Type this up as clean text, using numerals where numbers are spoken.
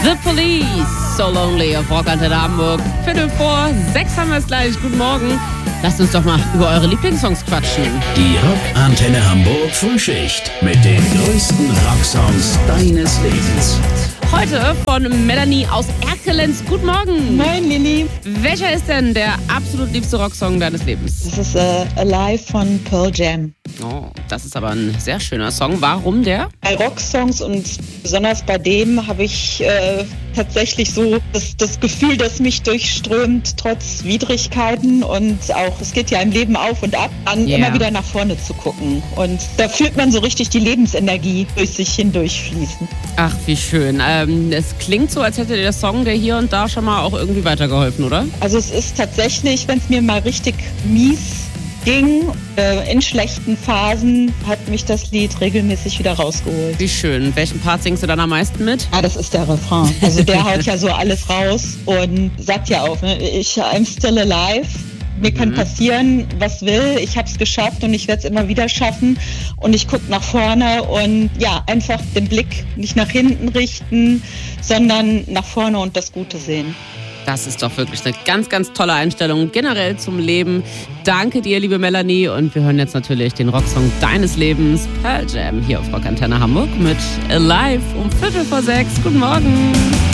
The Police, So Lonely auf Rockantenne Hamburg. 5:45 haben wir es gleich. Guten Morgen. Lasst uns doch mal über eure Lieblingssongs quatschen. Die Rockantenne Hamburg Frühschicht mit den größten Rocksongs deines Lebens. Heute von Melanie aus Erkelenz. Guten Morgen. Moin, Lilly. Welcher ist denn der absolut liebste Rocksong deines Lebens? Das ist Alive von Pearl Jam. Oh, das ist aber ein sehr schöner Song. Warum der? Bei Rocksongs und besonders bei dem habe ich tatsächlich so das Gefühl, das mich durchströmt, trotz Widrigkeiten und auch, es geht ja im Leben auf und ab, an immer wieder nach vorne zu gucken. Und da fühlt man so richtig die Lebensenergie durch sich hindurchfließen. Ach, wie schön. Es klingt so, als hätte dir der Song dir hier und da schon mal auch irgendwie weitergeholfen, oder? Also es ist tatsächlich, wenn es mir mal richtig mies ging, in schlechten Phasen, hat mich das Lied regelmäßig wieder rausgeholt. Wie schön. Welchen Part singst du dann am meisten mit? Ah, das ist der Refrain. Also der haut ja so alles raus und sagt ja auch, ne? I'm still alive. Mir kann passieren, was will. Ich habe es geschafft und ich werde es immer wieder schaffen. Und ich gucke nach vorne und ja, einfach den Blick nicht nach hinten richten, sondern nach vorne und das Gute sehen. Das ist doch wirklich eine ganz, ganz tolle Einstellung generell zum Leben. Danke dir, liebe Melanie. Und wir hören jetzt natürlich den Rocksong deines Lebens, Pearl Jam, hier auf Rockantenne Hamburg mit Alive um 5:45. Guten Morgen.